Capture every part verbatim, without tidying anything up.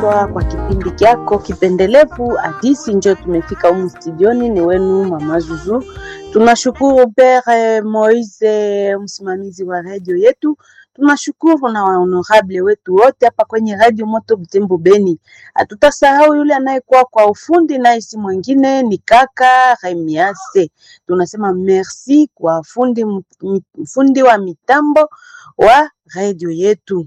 mpendwa, kwa kipindi kyako kipendelevu Hadisi. Njo tumefika humu studioni, ni wenu Mama Zuzu. Tunashukuru Père Moise, msimamizi wa radio yetu. Tunashukuru na honorable wetu wote hapa kwenye Radio Moto Butembo Beni. Hatutasahau yule anayekuwa kwa ufundi, na isi mwingine ni kaka Remiase. Tunasema merci kwa fundi, fundi wa mitambo wa radio yetu.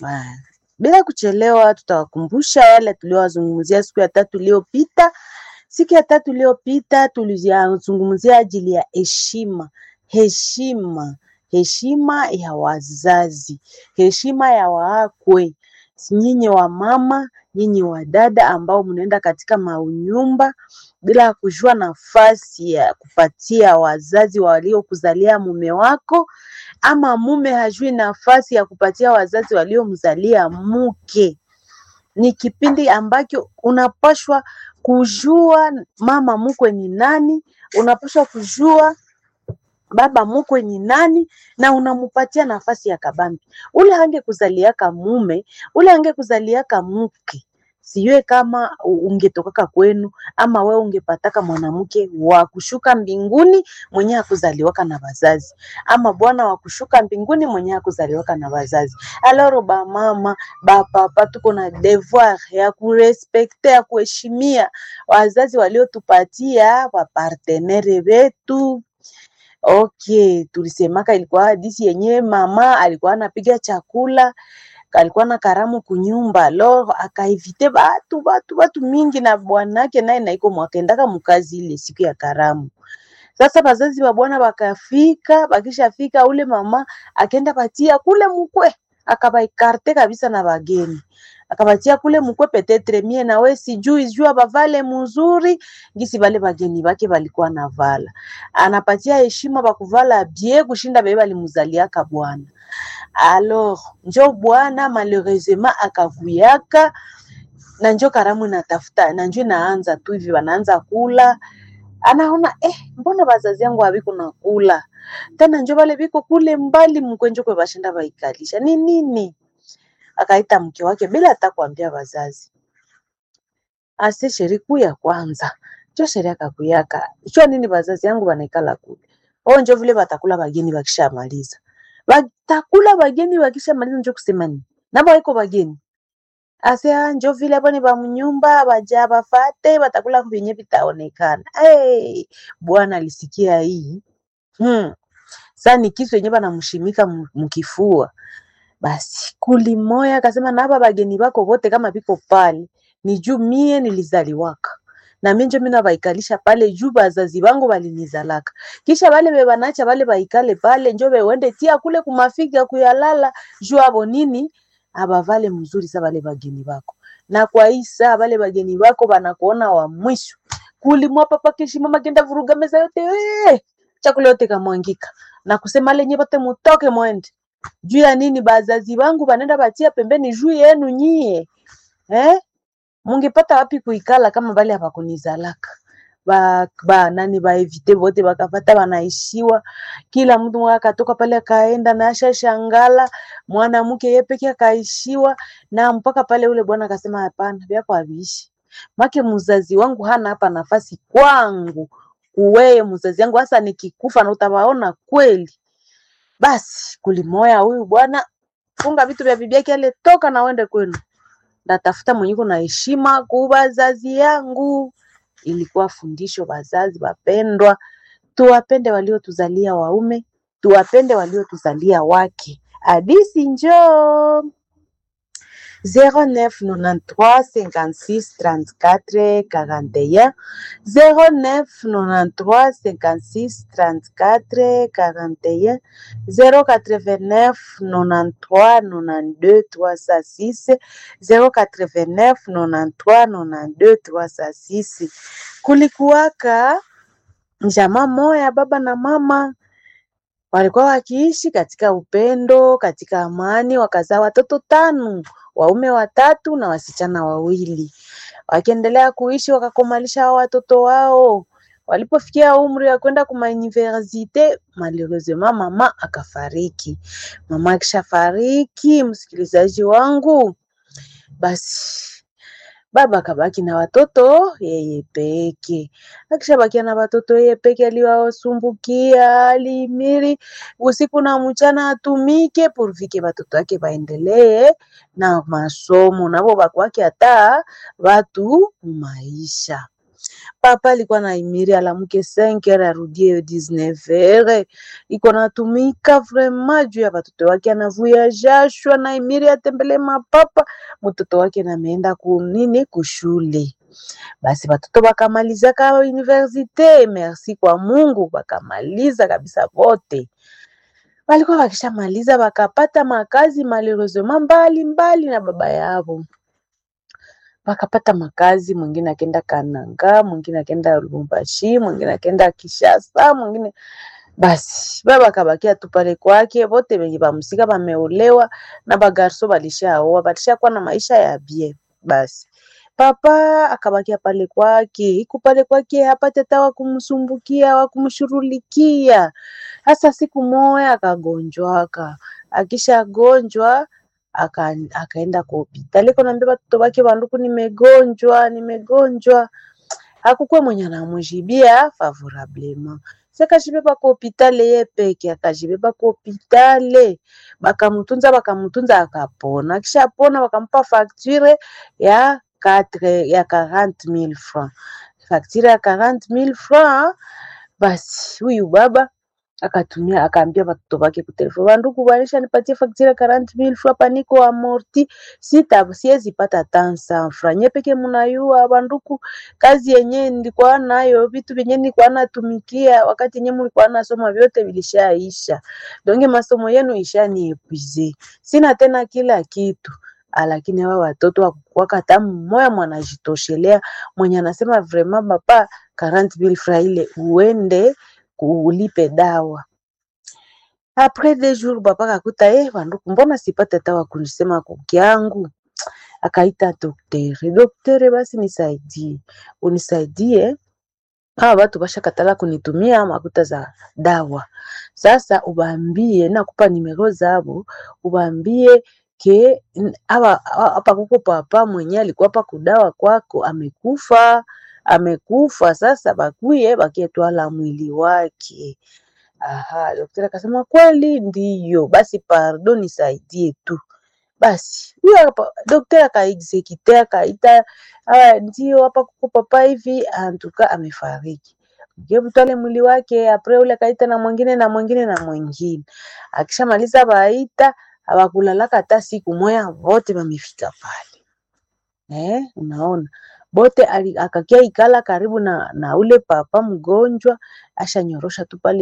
Bila kuchelewa, tutawakumbusha yale tuliowazungumzia siku ya tatu iliyopita. Siku ya tatu iliyopita tulizungumzia ajili ya heshima, heshima, heshima ya wazazi, heshima ya waakwe. Nyinyi wa mama, nyinyi wa dada ambao mnaenda katika maunyumba bila kujua nafasi ya kupatia wazazi waliokuzalia mume wako, ama mume hajui nafasi ya kupatia wazazi waliomzalia mke. Ni kipindi ambacho unapashwa kujua mama mkwe ni nani, unapashwa kujua baba mkwe ni nani, na unamupatia nafasi ya kabambi. Ule hange kuzaliaka mume, ule hange kuzaliaka mke, siwe kama ungetokaka kwenu, ama we ungepataka mwanamke wa kushuka mbinguni mwenye hakuzaliwaka na wazazi, ama bwana wa kushuka mbinguni mwenye hakuzaliwaka na wazazi. Alors ba mama, ba papa, tuko na devoir ya kurespekte, ya kuheshimia wazazi waliotupatia, wa partenaire wetu. Okay, tulisemaka ilikuwa hadisi yenye mama alikuwa anapiga chakula, alikuwa na karamu kunyumba, lo akaivite batu batu batu mingi, na bwanake naye naiko mwakendaka mkazi ile siku ya karamu. Sasa bazazi wa bwana bakafika, bakishafika ule mama akenda patia kule mkwe, akabaikarte kabisa na bageni. Akabatia kule mkwe, petetre mie na we sijui jua bavale mzuri ngisi bale bageni bake balikuwa na vala. Anapatia heshima bakuvala bie kushinda bebe alimuzaliaka bwana. Alors njo bwana malheureusement akavuyaka, na njo karamu natafuta, na njo naanza tu hivi wanaanza kula. Anaona eh, mbona bazazi yangu habiko na kula tena, njo bale biko kule mbali mkwenjo kwe bashinda baikalisha ni nini. Akaita mke wake bila hata kuambia wazazi, ase sheriku ya kwanza njo sheria kakuyaka chua nini bazazi yangu banaikala kule. O njo vile batakula bageni bakishamaliza, batakula bageni bakishamaliza njo kusema nini nabo iko bageni. Ase njo vile boni ba mnyumba baja bafate batakula vinye vitaonekana. Hey, bwana alisikia hii. Hmm. Sasa ni kisu yenye bana mshimika mkifua. Basi kulimoya akasema na hapa bageni bako wote kama biko pale ni juu mie nilizaliwaka, na mimi njo mina baikalisha pale juu bazazi bangu balinizalaka. Kisha bale bebanacha bale baikale pale njo wende tia kule kumafika kuyalala juu abo nini abavale mzuri sa bale bageni bako. Na kwa isa bale bageni bako banakuona wa mwisho. Kulimwa papa kishi mama kenda vuruga meza yote, eh chakula yote kamwangika na kusema lenye bote mutoke mwende. Juu ya nini bazazi bangu banenda batia pembeni juu yenu nyie? Eh? Mungepata wapi kuikala kama bali hapa kunizalaka? Ba, ba nani ba evite bote bakapata banaishiwa. Kila mtu akatoka pale akaenda na asha shangala, mwanamke yeye peke akaishiwa, na mpaka pale ule bwana akasema hapana, vyako haviishi. Make mzazi wangu hana hapa nafasi kwangu. Uwe mzazi wangu hasa nikikufa na utawaona kweli. Basi kulimoya huyu bwana funga vitu vya bibi yake ale, toka na uende kwenu. Ndatafuta mwenyeko na heshima kwa wazazi yangu. Ilikuwa fundisho wazazi wapendwa, tuwapende waliotuzalia waume, tuwapende waliotuzalia wake. Hadisi njoo zéro neuf quatre-vingt-treize cinquante-six trente-quatre quarante-et-un zéro neuf quatre-vingt-treize cinquante-six trente-quatre quarante-et-un zéro quatre-vingt-neuf quatre-vingt-treize quatre-vingt-deux trois cent six zéro quatre-vingt-neuf quatre-vingt-treize quatre-vingt-deux trois cent six. Kulikuwaka jamaa moya, baba na mama walikuwa wakiishi katika upendo, katika amani, wakazaa watoto tano, waume watatu na wasichana wawili. Wakiendelea kuishi wakakomalisha hao watoto wao. Walipofikia umri wa kwenda kuma universite, malheureusement mama akafariki. Mama akishafariki, msikilizaji wangu, basi Baba kabaki na watoto yeye peke. Akishabakia na watoto yeye peke, aliwasumbukia, alimiri usiku na mchana atumike purvike watoto wake baendelee na masomo, nabo bakwake hata watu maisha. Papa alikuwa na imiri alamuke cinq heures arudie dix-neuf heures. Iko natumika vraiment juu ya watoto wake, anavuya jasho na imiri atembele mapapa mtoto wake na meenda kunini kushule. Basi watoto bakamaliza ka universite, merci kwa Mungu, bakamaliza kabisa wote. Walikuwa wakishamaliza bakapata makazi malheureusement mbali mbali na baba yao. Wakapata makazi, mwingine akenda Kananga, mwingine akenda Lubumbashi, mwingine akenda Kishasa, mwingine basi baba kabakia tu pale kwake. Wote wenye bamsika bameolewa na bagarso balishaoa, balishakuwa na maisha ya bien. Basi papa akabakia pale kwake, iko pale kwake, hapata hata wa kumsumbukia, wa kumshurulikia. Hasa siku moja akagonjwaka, akisha gonjwa aka akaenda kwa hospitali, kwa naambia watoto wake, banduku, nimegonjwa nimegonjwa. Hakukuwa mwenye anamjibia favorablement. Saka jibeba kwa hospitali yeye peke, akajibeba kwa hospitali, bakamtunza bakamtunza akapona. Kisha pona wakampa facture ya quatre ya quarante mille francs, facture ya quarante mille francs. Basi huyu baba akatumia akaambia watoto wake kwa telefoni, banduku, banisha nipatie facture quarante mille francs, paniko amorti, sita siwezi pata tansa francs. Nye peke mnayua banduku, kazi yenye nilikuwa nayo, vitu vyenye nilikuwa natumikia wakati yenye mlikuwa nasoma vyote vilishaisha. Donge masomo yenu ishaniepwize, sina tena kila kitu. Lakini hawa watoto wakuwa kata mmoja mwanajitoshelea, mwenye anasema vraiment papa quarante mille francs ile uende kuulipe dawa. Après deux jours papa kakuta eh, banduku, mbona sipata tawa kunisema kukiangu? Akaita daktari. Daktari, basi nisaidie, unisaidie, hawa watu basha katala kunitumia makuta za dawa. Sasa ubambie, nakupa nimero zabo, ubambie ke hapa hapa kuko papa mwenye alikuwa hapa kudawa kwako amekufa, amekufa. Sasa bakuye bakietwala mwili wake. Aha, daktari akasema kweli ndiyo, basi pardon, nisaidie tu. Basi huyo hapa daktari akaexecute, akaita ndio hapa kuko papa hivi antuka amefariki. Ngebu tale mwili wake, apre ule kaita na mwingine na mwingine na mwingine. Akishamaliza baita, hawakulalaka hata siku moja, wote wamefika pale. Eh, unaona? Bote akakia ikala karibu na na ule papa mgonjwa, ashanyorosha tu pale